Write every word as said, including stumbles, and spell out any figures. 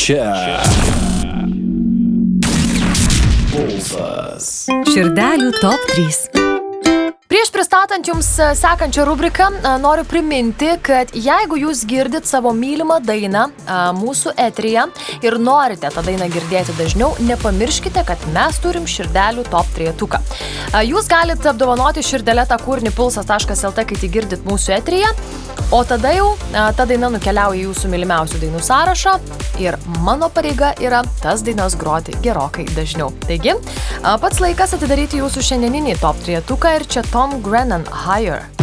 Čia. Pulsas. Širdelių top trys. Prieš pristatant jums sekančią rubriką, noriu priminti, kad jeigu jūs girdit savo mylimą dainą mūsų eteryje ir norite tą dainą girdėti dažniau, nepamirškite, kad mes turim širdelių top trejetuką. Jūs galite apdovanoti širdelę tą kūrinį pulsas taškas el t, kai tai girdit mūsų eteryje, o tada jau ta daina nukeliauja į jūsų mylimiausių dainų sąrašą ir mano pareiga yra tas dainas groti gerokai dažniau. Taigi, pats laikas atidaryti jūsų šiandieninį top trejetuką ir čia Tom Grennan Higher.